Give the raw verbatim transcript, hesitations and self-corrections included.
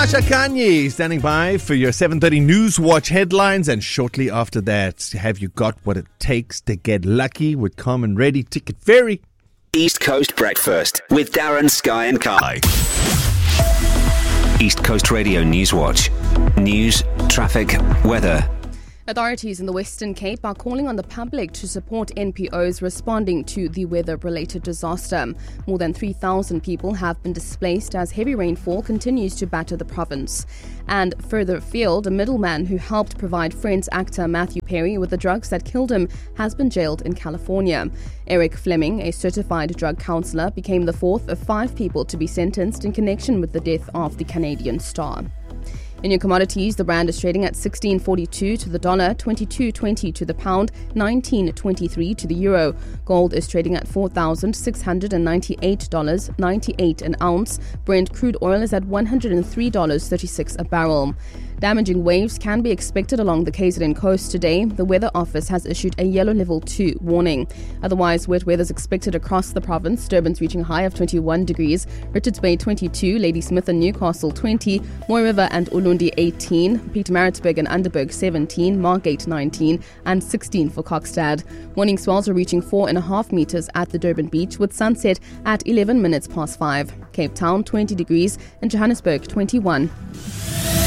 Masha Kanye standing by for your seven thirty News Watch headlines. And shortly after that, have you got what it takes to get lucky with Common Ready Ticket Ferry? East Coast Breakfast with Darren, Sky and Kai. East Coast Radio News Watch. News, traffic, weather. Authorities in the Western Cape are calling on the public to support N P Os responding to the weather-related disaster. More than three thousand people have been displaced as heavy rainfall continues to batter the province. And further afield, a middleman who helped provide Friends actor Matthew Perry with the drugs that killed him has been jailed in California. Eric Fleming, a certified drug counsellor, became the fourth of five people to be sentenced in connection with the death of the Canadian star. In your commodities, the rand is trading at sixteen forty-two to the dollar, twenty-two twenty to the pound, nineteen twenty-three to the euro. Gold is trading at four thousand six hundred ninety-eight dollars and ninety-eight cents an ounce. Brent crude oil is at one hundred three dollars and thirty-six cents a barrel. Damaging waves can be expected along the K Z N coast today. The Weather Office has issued a yellow level two warning. Otherwise, wet weather is expected across the province. Durban's reaching a high of twenty-one degrees, Richards Bay twenty-two, Ladysmith and Newcastle twenty, Moy River and Ulundi eighteen, Pietermaritzburg and Underberg seventeen, Margate nineteen and sixteen for Kokstad. Morning swells are reaching four and a half meters at the Durban beach with sunset at eleven minutes past five. Cape Town twenty degrees and Johannesburg twenty-one.